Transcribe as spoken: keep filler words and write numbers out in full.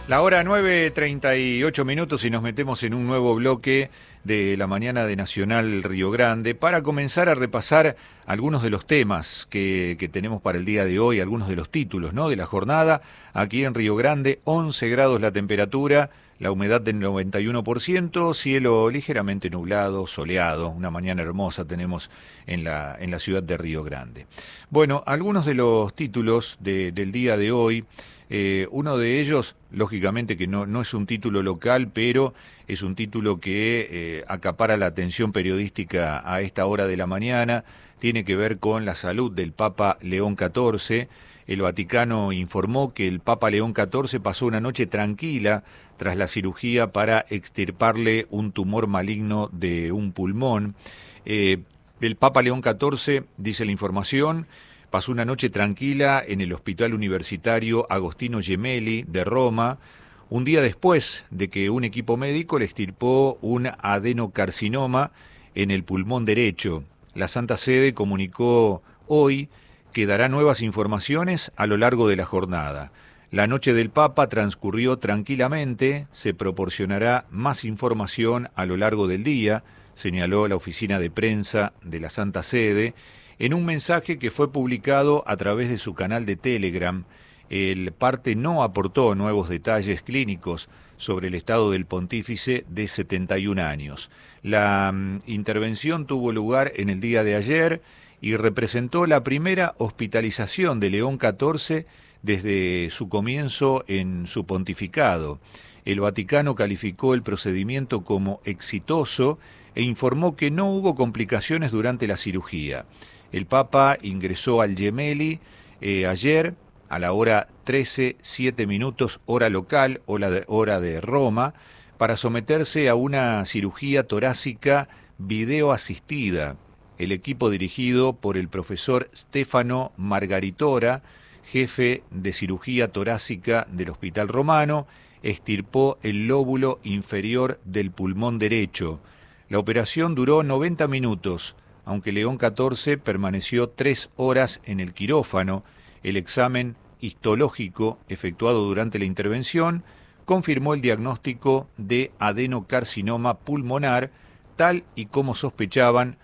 La hora nueve treinta y ocho minutos y nos metemos en un nuevo bloque de la mañana de Nacional Río Grande para comenzar a repasar algunos de los temas que, que tenemos para el día de hoy, algunos de los títulos, ¿no?, de la jornada. Aquí en Río Grande, once grados la temperatura, la humedad del noventa y uno por ciento, cielo ligeramente nublado, soleado, una mañana hermosa tenemos en la, en la ciudad de Río Grande. Bueno, algunos de los títulos de, del día de hoy. Eh, uno de ellos, lógicamente que no, no es un título local, pero es un título que eh, acapara la atención periodística a esta hora de la mañana, tiene que ver con la salud del Papa León catorce. El Vaticano informó que el Papa León catorce pasó una noche tranquila tras la cirugía para extirparle un tumor maligno de un pulmón. Eh, el Papa León catorce, dice la información, pasó una noche tranquila en el Hospital Universitario Agostino Gemelli de Roma, un día después de que un equipo médico le extirpó un adenocarcinoma en el pulmón derecho. La Santa Sede comunicó hoy que dará nuevas informaciones a lo largo de la jornada. La noche del Papa transcurrió tranquilamente, se proporcionará más información a lo largo del día, señaló la oficina de prensa de la Santa Sede, en un mensaje que fue publicado a través de su canal de Telegram. El parte no aportó nuevos detalles clínicos sobre el estado del pontífice de setenta y un años. La um, intervención tuvo lugar en el día de ayer y representó la primera hospitalización de León catorce desde su comienzo en su pontificado. El Vaticano calificó el procedimiento como exitoso e informó que no hubo complicaciones durante la cirugía. El Papa ingresó al Gemelli eh, ayer a la hora trece, siete minutos, hora local, hora de, hora de Roma, para someterse a una cirugía torácica videoasistida. El equipo dirigido por el profesor Stefano Margaritora, jefe de cirugía torácica del Hospital Romano, extirpó el lóbulo inferior del pulmón derecho. La operación duró noventa minutos. Aunque León catorce permaneció tres horas en el quirófano, el examen histológico efectuado durante la intervención confirmó el diagnóstico de adenocarcinoma pulmonar, tal y como sospechaban